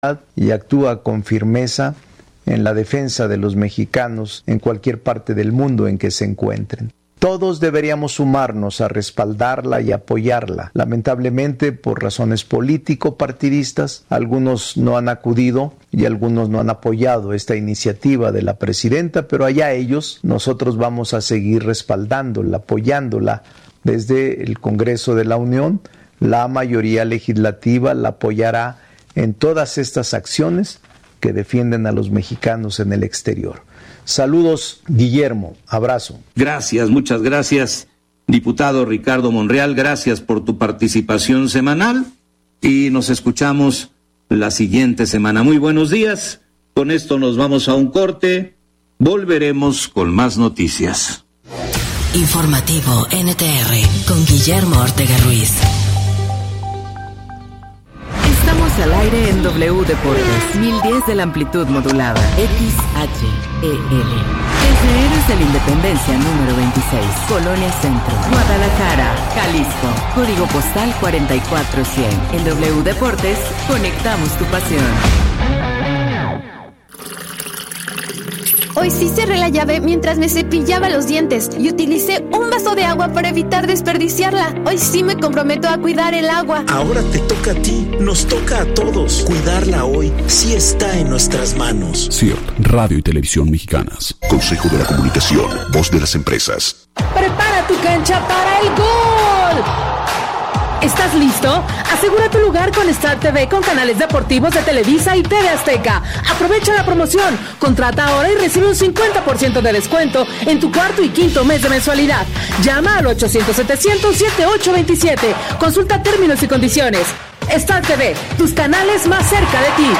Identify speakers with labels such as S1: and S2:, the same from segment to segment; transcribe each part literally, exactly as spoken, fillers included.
S1: y actúa con firmeza en la defensa de los mexicanos en cualquier parte del mundo en que se encuentren. Todos deberíamos sumarnos a respaldarla y apoyarla. Lamentablemente, por razones político-partidistas, algunos no han acudido y algunos no han apoyado esta iniciativa de la presidenta, pero allá ellos, nosotros vamos a seguir respaldándola, apoyándola desde el Congreso de la Unión. La mayoría legislativa la apoyará en todas estas acciones que defienden a los mexicanos en el exterior. Saludos, Guillermo. Abrazo.
S2: Gracias, muchas gracias, diputado Ricardo Monreal. Gracias por tu participación semanal y nos escuchamos la siguiente semana. Muy buenos días. Con esto nos vamos a un corte. Volveremos con más noticias.
S3: Informativo N T R con Guillermo Ortega Ruiz. Estamos al aire en W Deportes, mil diez de la amplitud modulada, X H E L. Desde Héroes de la Independencia número veintiséis, Colonia Centro, Guadalajara, Jalisco, código postal cuarenta y cuatro cien. En W Deportes, conectamos tu pasión.
S4: Hoy sí cerré la llave mientras me cepillaba los dientes y utilicé un vaso de agua para evitar desperdiciarla. Hoy sí me comprometo a cuidar el agua.
S5: Ahora te toca a ti, nos toca a todos. Cuidarla hoy sí está en nuestras manos.
S6: C I R T, Radio y Televisión Mexicanas.
S7: Consejo de la Comunicación, voz de las empresas.
S8: Prepara tu cancha para el gol. ¿Estás listo? Asegura tu lugar con Star T V con canales deportivos de Televisa y T V Azteca. Aprovecha la promoción. Contrata ahora y recibe un cincuenta por ciento de descuento en tu cuarto y quinto mes de mensualidad. Llama al ochocientos setecientos setenta y ocho veintisiete. Consulta términos y condiciones. Star T V, tus canales más cerca de ti.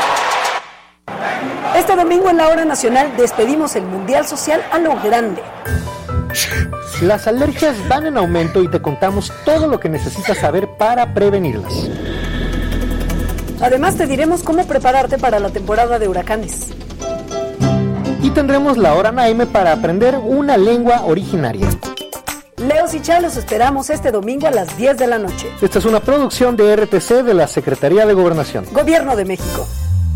S9: Este domingo en la Hora Nacional despedimos el Mundial Social a lo grande.
S10: Las alergias van en aumento y te contamos todo lo que necesitas saber para prevenirlas.
S9: Además te diremos cómo prepararte para la temporada de huracanes.
S10: Y tendremos la Hora Naime para aprender una lengua originaria.
S9: Leos y Chá los esperamos este domingo a las diez de la noche.
S10: Esta es una producción de R T C de la Secretaría de Gobernación.
S9: Gobierno de México.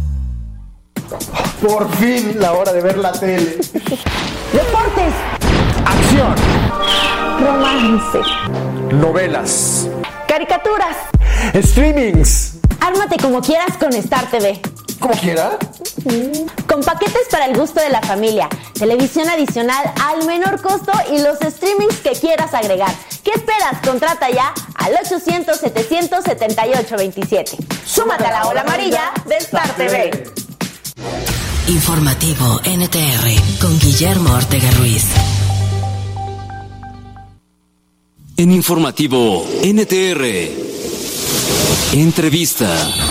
S11: Por fin la hora de ver la tele.
S9: Deportes.
S11: Acción.
S9: Romance.
S11: Novelas.
S9: Caricaturas.
S11: Streamings.
S12: Ármate como quieras con Star T V.
S11: ¿Como quiera?
S12: Con paquetes para el gusto de la familia, televisión adicional al menor costo y los streamings que quieras agregar. ¿Qué esperas? Contrata ya al ochocientos setecientos setenta y ocho veintisiete. Súmate a la ola amarilla de Star T V.
S3: Informativo N T R con Guillermo Ortega Ruiz.
S13: En Informativo N T R, entrevista.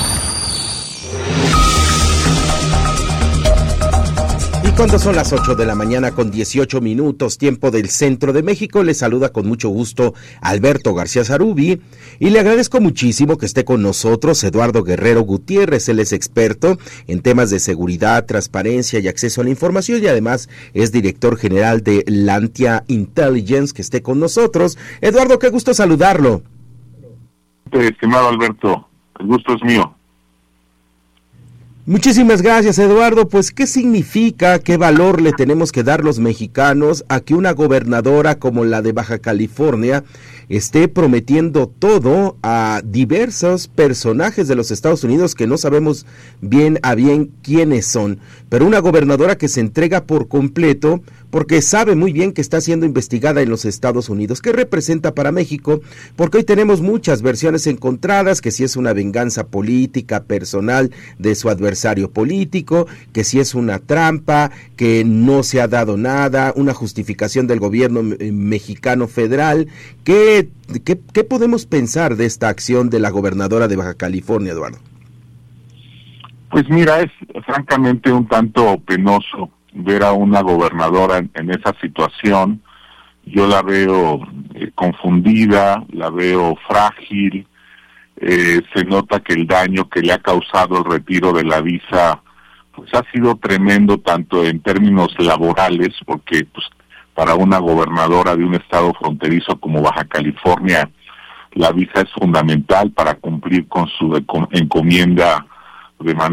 S14: Y cuando son las ocho de la mañana con dieciocho minutos, tiempo del centro de México, le saluda con mucho gusto Alberto García Zarubi y le agradezco muchísimo que esté con nosotros Eduardo Guerrero Gutiérrez. Él es experto en temas de seguridad, transparencia y acceso a la información y además es director general de Lantia Intelligence, que esté con nosotros. Eduardo, qué gusto saludarlo.
S15: Estimado Alberto, el gusto es mío.
S14: Muchísimas gracias, Eduardo. Pues, ¿qué significa, qué valor le tenemos que dar los mexicanos a que una gobernadora como la de Baja California esté prometiendo todo a diversos personajes de los Estados Unidos que no sabemos bien a bien quiénes son? Pero una gobernadora que se entrega por completo porque sabe muy bien que está siendo investigada en los Estados Unidos. ¿Qué representa para México? Porque hoy tenemos muchas versiones encontradas, que si es una venganza política, personal de su adversario político, que si es una trampa, que no se ha dado nada, una justificación del gobierno mexicano federal. ¿Qué, qué, qué podemos pensar de esta acción de la gobernadora de Baja California, Eduardo?
S15: Pues mira, es francamente un tanto penoso ver a una gobernadora en, en esa situación. Yo la veo eh, confundida, la veo frágil, eh, se nota que el daño que le ha causado el retiro de la visa pues ha sido tremendo, tanto en términos laborales, porque pues para una gobernadora de un estado fronterizo como Baja California, la visa es fundamental para cumplir con su encomienda de manera